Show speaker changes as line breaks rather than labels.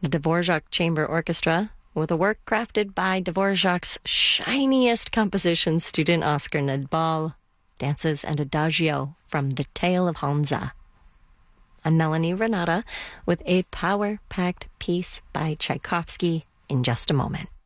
The Dvorak Chamber Orchestra, with a work crafted by Dvorak's shiniest composition student Oscar Nedbal, dances an adagio from The Tale of Hansa. I'm Melanie Renata with a power-packed piece by Tchaikovsky in just a moment.